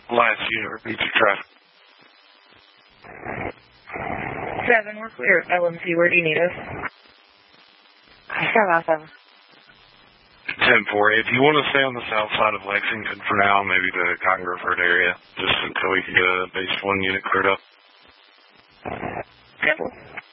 Last unit, repeat your traffic. 7, we're clear. LMC, where do you need us? 707. 10-4. If you want to stay on the south side of Lexington for now, maybe the Cotton Grove area, just until we can get a base 1 unit cleared up. Simple.